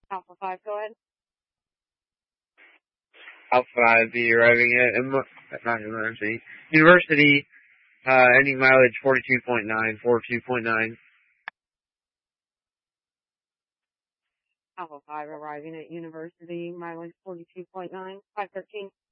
Alpha 5, go ahead. Alpha 5 be arriving at not University. University, ending mileage 42.9. Alpha 5 arriving at University, mileage 42.9, 513.